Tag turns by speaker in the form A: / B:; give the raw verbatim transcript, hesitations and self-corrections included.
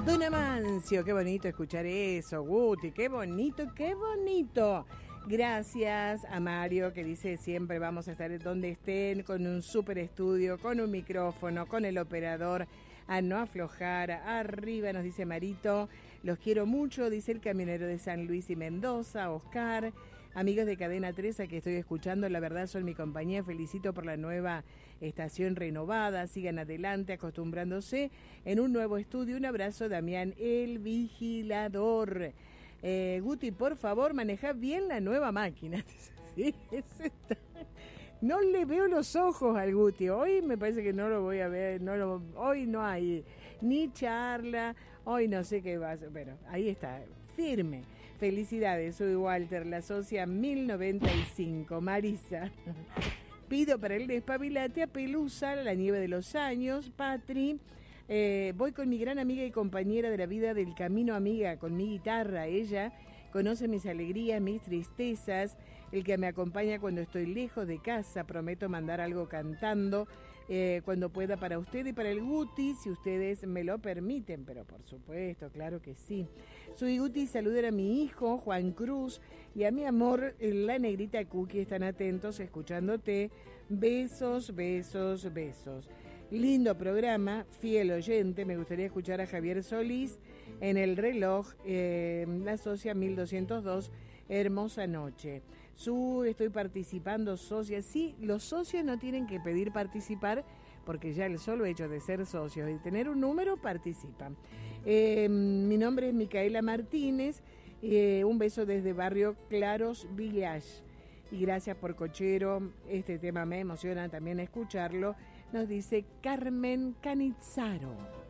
A: Don Amancio, qué bonito escuchar eso. Guti, qué bonito, qué bonito. Gracias a Mario, que dice siempre vamos a estar donde estén, con un super estudio, con un micrófono, con el operador, a no aflojar. Arriba nos dice Marito, los quiero mucho, dice el camionero de San Luis y Mendoza, Oscar. Amigos de Cadena tres, a que estoy escuchando, la verdad son mi compañía, felicito por la nueva estación renovada, sigan adelante acostumbrándose en un nuevo estudio. Un abrazo, Damián, el vigilador. Eh, Guti, por favor, maneja bien la nueva máquina. Sí, ese está... No le veo los ojos al Guti, hoy me parece que no lo voy a ver, no lo... hoy no hay ni charla, hoy no sé qué va a hacer, pero ahí está, firme. Felicidades, soy Walter, la socia mil noventa y cinco, Marisa. Pido para el despabilate a Pelusa, la nieve de los años, Patri. Eh, voy con mi gran amiga y compañera de la vida del camino, amiga, con mi guitarra. Ella conoce mis alegrías, mis tristezas, el que me acompaña cuando estoy lejos de casa. Prometo mandar algo cantando eh, cuando pueda para usted y para el Guti, si ustedes me lo permiten, pero por supuesto, claro que sí. Soy Guti, saludar a mi hijo, Juan Cruz, y a mi amor, la negrita Cookie, están atentos, escuchándote. Besos, besos, besos. Lindo programa, fiel oyente. Me gustaría escuchar a Javier Solís en el reloj, eh, la socia mil doscientos dos, hermosa noche. Su, estoy participando, socia. Sí, los socios no tienen que pedir participar, porque ya el solo hecho de ser socios y tener un número, participan. Eh, mi nombre es Micaela Martínez, eh, un beso desde Barrio Claros Village. Y gracias por Cochero, este tema me emociona también escucharlo. Nos dice Carmen Canizzaro.